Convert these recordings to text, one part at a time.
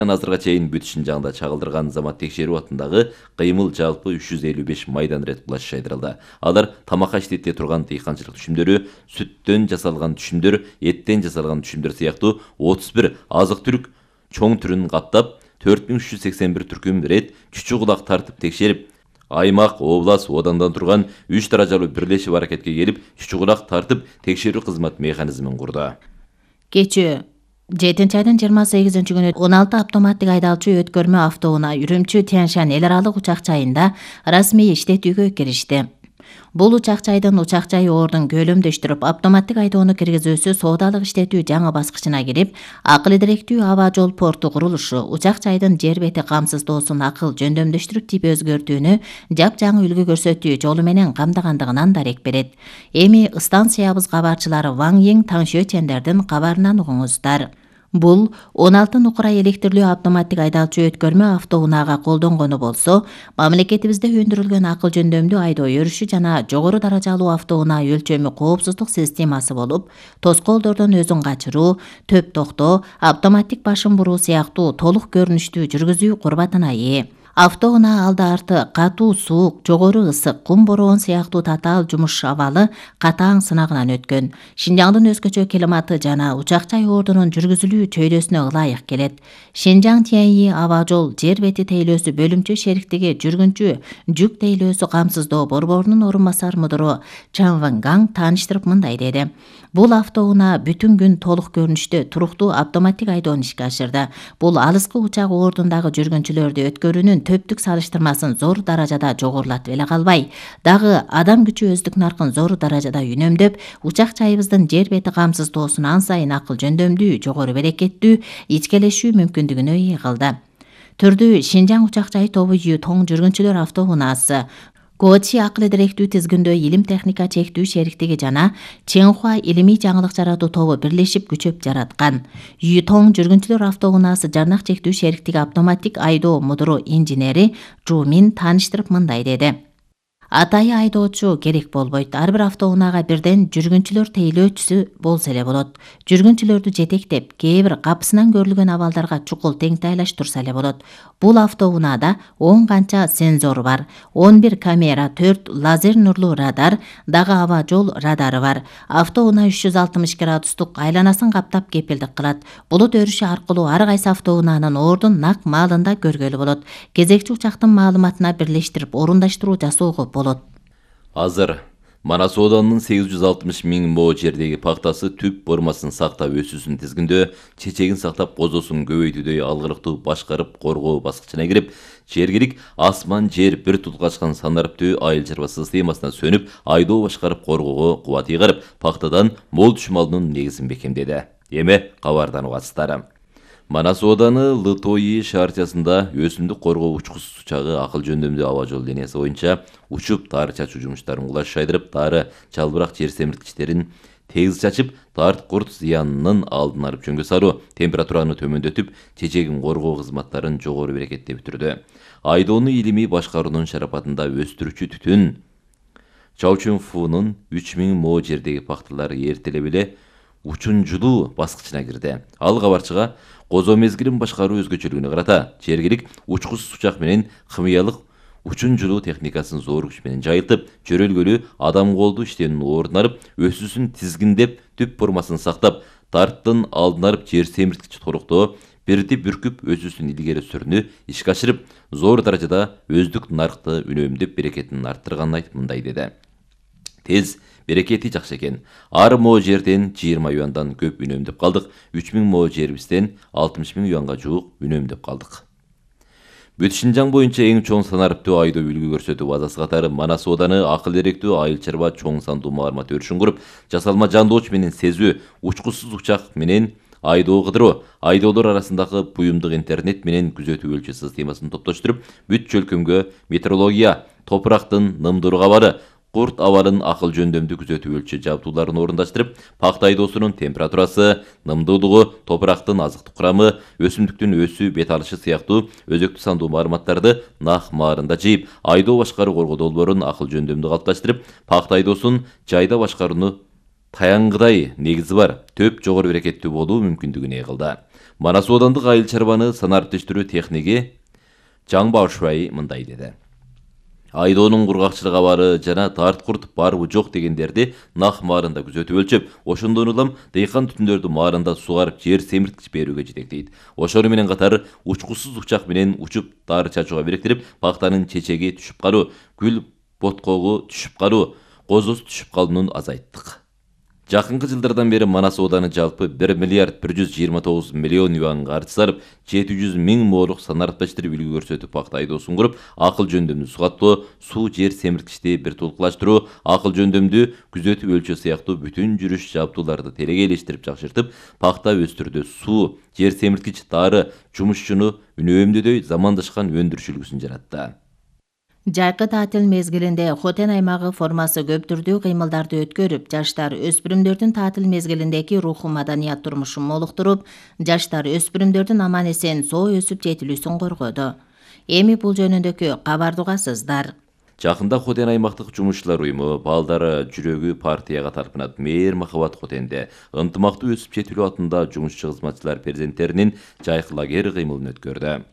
Азырга чейин бүт Шинжаңда чагылдырган замат текшерүү атындагы кыймыл жалпы 355 майдан рет булаш жайдырылды. Алар тамакка иштете турган дыйканчылык түшүмдөрү, сүттөн жасалган түшүмдөр, эттен жасалган түшүмдөр сыяктуу 31 азык-түлүк чоң түрүн каттап, 4381 түркүм рет чүчү кулак тартып текшерип, аймак, облас, одандан турган 3 даражалуу бирлешип аракетке келип, чүчү кулак тартып текшерүү кызмат механизмин курду. Кечээ 7 айдын 28 күнү 16 автоматтык айдалчу өткөрмө автоунаа Үрүмчү Тянь-Шань эл аралык учак жайында расмий иштетүүгө киришти. Бул учак жайдын учак жайы ордун көлөмдөштүрүп, автоматтык айдоону киргизүүсү соодалык иштетүү жаңы баскычына кирип, акыл идиректүү аба жол порту курулушу, учак жайдын жер бети камсыздоосун акыл жөндөмдөштүрүп тип өзгөртүүнү жапжаңы үлгү көрсөтүү жолу менен камдагандыгынан дарек берет. Эми станциябыз кабарчылары Ваң Йиң Таңшөчендердин кабарынан угуңуздар. Бул 16 нукура электрлүү автоматтык айдалчу өткөрмө автоунаага колдонгону болсо, мамлекетибизде өндүрүлгөн акыл жөндөмдүү айдоо өрүшү жана жогору даражалуу автоунаа өлчөмү коопсуздук системасы болуп, тоскоолдордон өзүн качыруу, төп токтоо, автоматтик башын буруу сыяктуу толук көрүнүштүү жүргүзүү курбатына ээ. Автоунаа алды-арты катуу суук, жогору ысык, кум бороон сыяктуу татаал жумуш абалы катаң сынагынан өткөн. Шинжаңдын өзгөчө климаты жана учак жай ордунун жүргүзүлүү чөйрөсүнө ылайык келет. Шинжаң Тянь-Шань аба жол жер бети тейлөөсү бөлүмчө шериктиги жүргүнчү жүк тейлөөсү камсыздоо борборунун орун басар мудуру Чан Вангаң тааныштырып мындай деди. Бул автоунаа бүтүн күн толук көрүнүштө туруктуу автоматтик айдоону ишке ашырды. Бул алыскы учак ордундагы жүргүнчүлөрдү өткөрүүнүн төптүк салыштырмасын зор даражада жогорулатып эле калбай, дагы адам күчү өздүк наркын зор даражада үнөмдөп, учак жайыбыздын жер бети камсыздоосун ан сайын акыл жөндөмдүү, жогору берекеттүү ичкелешүү мүмкүндүгүнө ээ кылды. Түрдүү Шинжаң учак жай тобу Ютоң жүргүнчүлөр автоунаасы, Гочи акыл идиректүү тизгиндөө илим техника чектүү шериктиги жана Ченхуа илимий жаңылык жаратуу тобу бирлешип күчөп жараткан. Ютоң жүргүнчүлөр автоунаасы жарнак чектүү шериктиги автоматтик айдоо мудуру инженери Жумин тааныштырып мындай деди. Атайы айдоочу керек болбойт. Ар бир автоунаага бирден жүргүнчүлөр тейлөөчүсү болсо эле болот. Жүргүнчүлөрдү жетектеп, кээ бир капысынан көрүлгөн абалдарга чукул теңтайлаш турса эле болот. Бул автоунаада 10 канча сензор бар, 11 камера, 4 лазер нурлуу радар, дагы аба жол радары бар. Автоунаа 360 градустук айланасын каптап кепилдик кылат. Булут өрүшү аркылуу ар кайсы автоунаанын ордун нак маалында көргөлү болот. Кезекчи учактын маалыматына бирлештирип орундаштыруу жасоого болот. Азыр Манас Оданынын 860 миң мо жердеги пактасы түп формасын сактап өсүүсүн тизгиндөө, чечегин сактап козосун көбөйтүүдөй алгырыктуу башкарып коргоо баскычына кирип, жергилик асман жер бир тутгачкан санариптүү айыл чарба системасына сөнүп, айдоо башкарып коргоого кубат ыйгарып, пактадан мол түшүм алуунун негизин бекемдеди. Эми кабардан угасыздар. Манас Ооданы Лытойи шаарчасында өсүмдүк коргоо учкусуз учагы акыл жөндөмдүү аба жол линиясы боюнча учуп тары чачуу жумуштарын кулаш жайдырып, тары чалбырак жер семирткичтерин тегиз чачып, тарт курт зыянынын алдын алып жөнгө салуу, температураны төмөндөтүп, чечегин коргоо кызматтарын жогору берекетте бүтүрдү. Айдоону илимий башкаруунун шарапатында өстүрүүчү түтүн Чаучунфунун 3000 мо жердеги пакталары эртелеп эле учунжулуу баскычына кирди. Ал кабарчыга козо мезгилин башкаруу өзгөчөлүгүнө карата жергилик учкусуз учак менен химиялык учунжулуу техникасын зор күч менен жайылтып, чөрөлгөлүү адам колду иштөөнүн ордун алып, өсүүсүн тизгиндеп, түп формасын сактап, тарттын алдын алып жер семирткич торуктоо, бирди бүркүп өсүүсүн илгери сүрүүнү ишке ашырып, зор даражада өздүк наркты үнөмдөп берекетин арттырганын айтып мындай деди. Тез берекети жакшы экен. Ар мо жерден 20 юандан көп үнөмдөп калдык. 3000 мо жерибизден 60 000 юанга жуук үнөмдөп калдык. Бүт Шинжаң боюнча эң чоң санариптүү айдоо үлгү көрсөтүү базасы катары Манас Ооданы акыл эректүү айыл чарба чоң сандуу маалымат өрүшүн куруп, жасалма жандооч менен сезүү, учкусуз учак менен айдоо кыдыруу, айдоолор арасындагы буюмдук интернет менен күзөтүү өлчө системасын топтоштуруп, бүт чөлкөмгө метеорология, топурактын нымдуу кабары, курт абалын акыл жөндөмдүү күзөтүү өлчө жабдууларын орундаштырып, пакта айдоосунун температурасы, нымдуулугу, топурактын азыктык курамы, өсүмдүктүн өсүү бет алышы сыяктуу өзөктүү сандуу маалыматтарды нак маарында жыйып, айдоо башкаруу коргоо долбоорун акыл жөндөмдүү калыпташтырып, пакта айдоосун жайда башкарууну таяңгыдай негизи бар, төп жогору берекеттүү болуу мүмкүндүгүн кылды. Манас оодандык айыл чарбаны санариптештирүү техниги Жаң Баушбай мындай деди. Айдоонун кургакчылык абары жана тарткурт барбы жок дегендерди нак маарында күзөтүп өлчөп, ошондон улам дыйкан түтүндөрдү маарында сугарып жер семирткич берүүгө жетектейт. Ошону менен катар учкусуз учак менен учуп дары чачууга бириктирип, пактанын чечеги түшүп калуу, гүл боткогу түшүп калуу, козосу түшүп калуунун азайттык. Жакынкы жылдардан бери Манас ооданы жалпы 1 миллиард 129 миллион юанга арчы сарып, 700 миң моолук санариптештирип үлгү көрсөтүп пакта айдоосун куруп, акыл жөндөмдү сугаттоо, суу жер семирткичти бир тулкулаштыруу, акыл жөндөмдү күзөтүп өлчөө сыяктуу бүтүн жүрүш жабдууларды телегейлештирип жакшыртып, пакта өстүрүүдө суу, жер семирткич, дары, жумушчуну үнөөмдөдөй замандашкан өндүрүш үлгүсүн жаратты. Жайкы таатил мезгилинде Хотен аймагы формасы көп түрдүү кыймылдарды өткөрүп, жаштар өспүрүмдөрдүн таатил мезгилиндеги руху маданият турмушун молуктуруп, жаштар өспүрүмдөрдүн аман-эсен соо өсүп жетилүүсүн коргоду. Эми бул жөнүндөгү кабарды угасыздар. Жакында Хотен аймактык жумушчулар уюму балдары жүрөгү партияга тарпынат Мээр Махабат Хотенде ынтымактуу өсүп жетилүү атында жумушчу кызматчылар перзенттеринин жайкы лагерь кыймылын өткөрдү.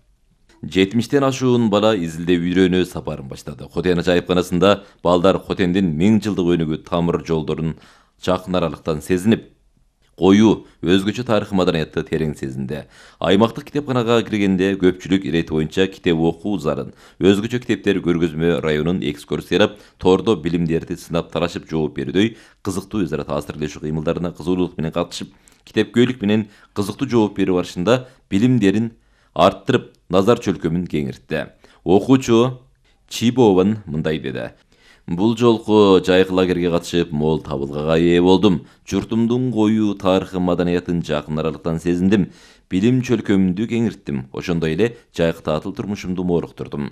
70тен ашуун бала изилдеп үйрөнүү сапарын баштады. Хотен жайыпканасында балдар Хотендин 1000 жылдык өнүгүү тамыр жолдорун жакын аралыктан сезинип, коюу, өзгөчө тарыхый маданиятты терең сезинди. Аймактык китепканага киргенде көпчүлүк ирети боюнча китеп окуу зарын, өзгөчө китептер көргөзмө районун экскурсиялап, тордо билимдерди сынап тарашып жооп берүүдөй кызыктуу өз ара таасирлешүү кыймылдарына кызуулук менен катышып, китепкөйлүк менен кызыктуу жооп берүү барышында билимдерин арттырып, назар чөлкөмүн кеңиртти. Окуучу Чибован мындай деди. Бул жолку жайкы лагерге катышып, мол табылгага ээ болдум. Журтумдун коюу тарыхы маданиятын жакын аралыктан сезиндим. Билим чөлкөмүмдү кеңирттим. Ошондой эле жайкы таатыл турмушумду мооруктурдум.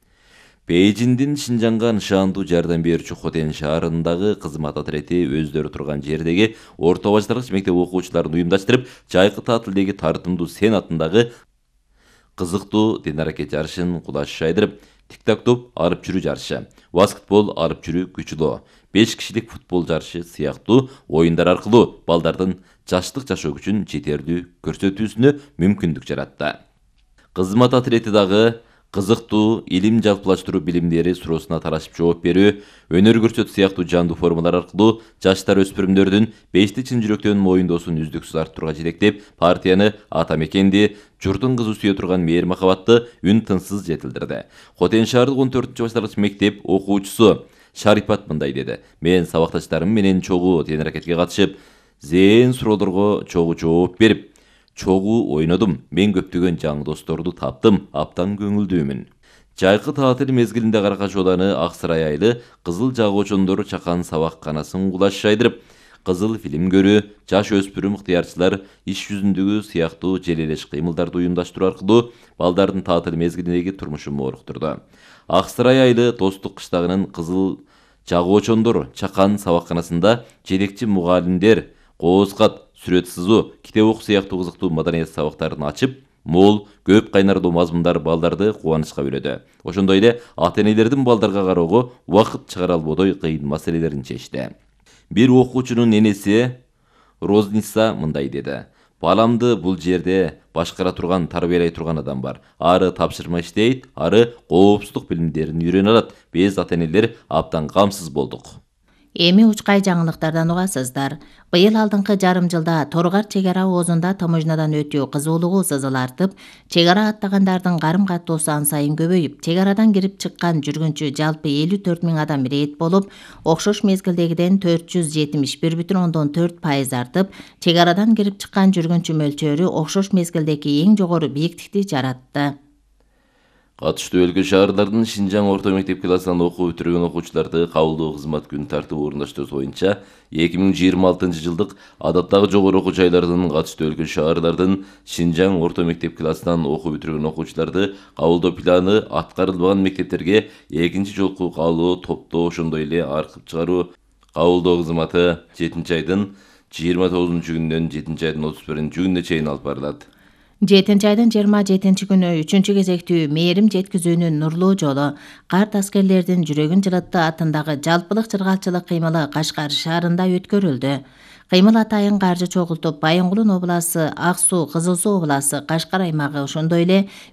Бейжиңдин Шинжаңга нышандуу жардам берүүчү Хотен шаарындагы кызмат отрети өздөрү турган жердеги орто баштаргыч мектеп окуучуларын уюмдаштырып, жайкы таатилдеги тартымдуу Сен атындагы кызыктуу ден аракет жарышын кулаш шайдырып, тик-так-топ алып жүрүү жарышы, баскетбол алып жүрүү күчүлөө, 5 кишилик футбол жарышы сыяктуу оюндар аркылуу балдардын жаштык жашоо күчүн жетерлүү көрсөтүүсүнө мүмкүндүк жаратты. Кызмат отрети дагы кызыктуу илим жалпылаштыруу билимдери суроосуна тарашып жооп берүү, өнөр көрсөтүү сыяктуу жандуу формалар аркылуу жаштар өспүрүмдөрдүн бешти чын жүрөктөн моюндоосун үздүксүз арттырууга жетектеп, партияны, ата мекенди, журтун кызы сүйө турган Мээр Махабатты үн тынсыз жетилдирди. Хотен шаардык 14-баштаргыч мектеп окуучусу Шарипат мындай деди. Мен сабакташтарым менен чогуу тен аракетке катышып, зээн суроолорго чогуу жооп берип, чогуу ойнодум. Мен көптөгөн жаңы досторду таптым, аптан көңүлдүүмүн. Жайкы таатил мезгилинде Каракаш ооданы Аксырай айылы кызыл жагоочондор чакан сабакканасын кулаш шайдырып, кызыл фильм көрүү, жаш өспүрүм ыктыярчылар иш жүзүндөгү сыяктуу желелеш кыймылдарды уюмдаштыруу аркылуу балдардын таатил мезгилиндеги турмушун мооруктурду. Аксырай айылы Достук кыштагынын кызыл жагоочондор чакан сабакканасында жетекчи мугалимдер кооз-кат, сүрөт сызуу, китеп окуу сыяктуу кызыктуу маданият сабактарын ачып, мол, көп кайнардуу мазмундар балдарды кубанычка бөлөдү. Ошондой эле ата-энелердин балдарга кароого убакыт чыгара албоодой кыйын маселелерин чечти. Бир окуучунун энеси Розница мындай деди. Баламды бул жерде башкара турган, тарбиялай турган адам бар. Ары тапшырма иштейт, ары коопсуздук билимдерин үйрөнө алат. Биз ата-энелер абдан камсыз болдук. Эми учкай жаңылыктардан угасыздар. Быйыл алдыңкы жарым жылда Торгар чек ара оозунда таможнядан өтүү кызуулугу сызыл артып, чек ара аттагандардын карым каттоосу ан сайын көбөйүп, чек арадан кирип чыккан жүргүнчү жалпы 54 000 адам рейд болуп, окшош мезгилдегиден 471,4% артып, чек арадан кирип чыккан жүргүнчү мөлчөрү окшош мезгилдеги эң жогору бийиктикти жаратты. Катыштуу өлкө шаарлардын Шинжаң орто мектеп классынан окуу бүтүргөн окуучуларды кабылдоо кызмат күн тартып орундаштыруу боюнча 2026 жылдык адаттагы жогору окуу жайлардын катыштуу өлкө шаарлардын Шинжаң орто мектеп классынан окуу бүтүргөн окуучуларды кабылдоо планы аткарылбаган мектептерге экинчи жолку кабылуу топтоо, ошондой эле аркып чыгаруу кабылдоо кызматы 7 айдын 29 күнүнөн 7 айдын 31 күнүнө чейин алып барылат. 7 айдын 27 күнү 3 кезектүү мээрим жеткизүүнүн нурлуу жолу карт аскерлердин жүрөгүн жылытты атындагы жалпылык чыргалчылык кыймылы Кашкар шаарында өткөрүлдү. Кыймыл атайын каржы чогултуп Байынгулун обласы, Ак Суу, Кызыл Суу обласы, Кашкар аймагы, ошондой эле